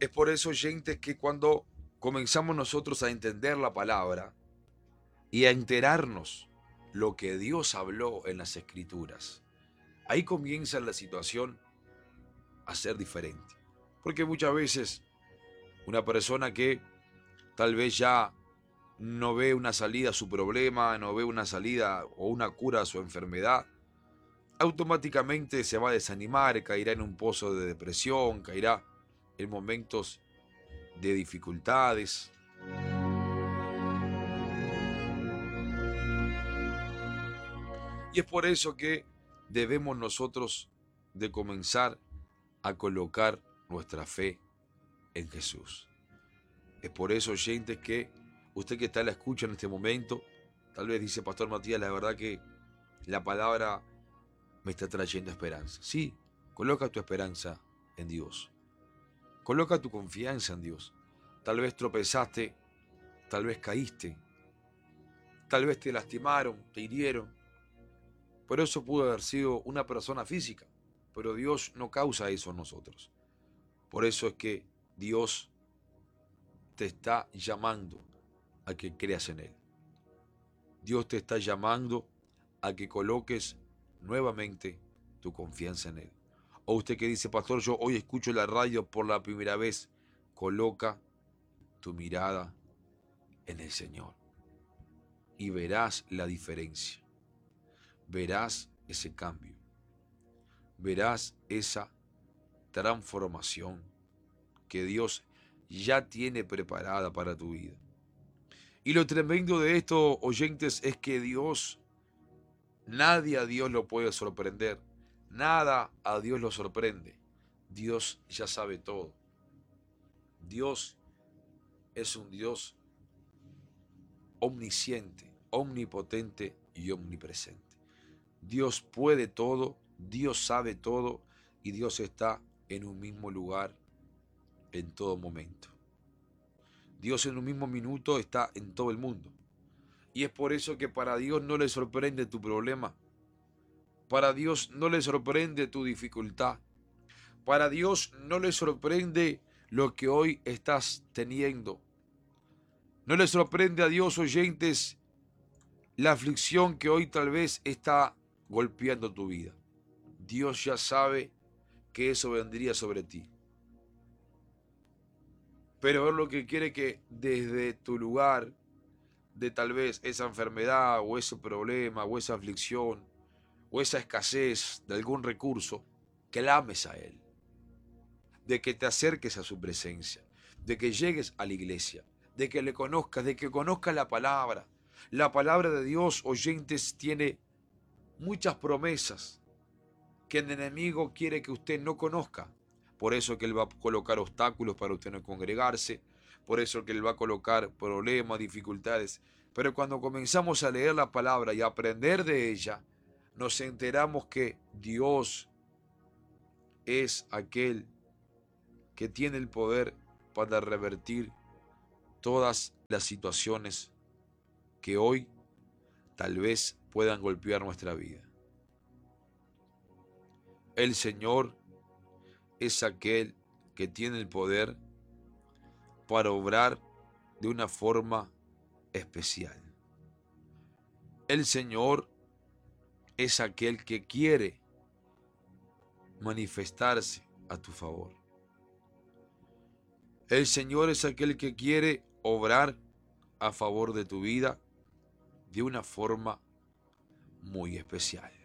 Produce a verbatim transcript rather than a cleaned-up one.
Es por eso, oyentes, que cuando comenzamos nosotros a entender la palabra y a enterarnos lo que Dios habló en las Escrituras, ahí comienza la situación a ser diferente. Porque muchas veces una persona que tal vez ya no ve una salida a su problema, no ve una salida o una cura a su enfermedad, automáticamente se va a desanimar, caerá en un pozo de depresión, caerá en momentos de dificultades. Y es por eso que debemos nosotros de comenzar a colocar nuestra fe en Jesús. Es por eso, oyentes, que usted que está a la escucha en este momento, tal vez dice, Pastor Matías, la verdad que la palabra me está trayendo esperanza. Sí, coloca tu esperanza en Dios. Coloca tu confianza en Dios. Tal vez tropezaste, tal vez caíste, tal vez te lastimaron, te hirieron. Por eso pudo haber sido una persona física, pero Dios no causa eso en nosotros. Por eso es que Dios te está llamando a que creas en Él. Dios te está llamando a que coloques nuevamente tu confianza en Él. O usted que dice, Pastor, yo hoy escucho la radio por la primera vez, coloca tu mirada en el Señor y verás la diferencia. Verás ese cambio. Verás esa transformación que Dios ya tiene preparada para tu vida. Y lo tremendo de esto, oyentes, es que Dios, nadie a Dios lo puede sorprender. Nada a Dios lo sorprende. Dios ya sabe todo. Dios es un Dios omnisciente, omnipotente y omnipresente. Dios puede todo, Dios sabe todo y Dios está en un mismo lugar en todo momento. Dios en un mismo minuto está en todo el mundo. Y es por eso que para Dios no le sorprende tu problema. Para Dios no le sorprende tu dificultad. Para Dios no le sorprende lo que hoy estás teniendo. No le sorprende a Dios, oyentes, la aflicción que hoy tal vez está golpeando tu vida. Dios ya sabe que eso vendría sobre ti. Pero Él lo que quiere que desde tu lugar de tal vez esa enfermedad o ese problema o esa aflicción o esa escasez de algún recurso, clames a Él, de que te acerques a su presencia, de que llegues a la iglesia, de que le conozcas, de que conozcas la palabra. La palabra de Dios, oyentes, tiene muchas promesas que el enemigo quiere que usted no conozca. Por eso que Él va a colocar obstáculos para usted no congregarse, por eso que Él va a colocar problemas, dificultades. Pero cuando comenzamos a leer la palabra y a aprender de ella, nos enteramos que Dios es aquel que tiene el poder para revertir todas las situaciones que hoy tal vez puedan golpear nuestra vida. El Señor es aquel que tiene el poder para obrar de una forma especial. El Señor es aquel que quiere manifestarse a tu favor. El Señor es aquel que quiere obrar a favor de tu vida de una forma muy especial.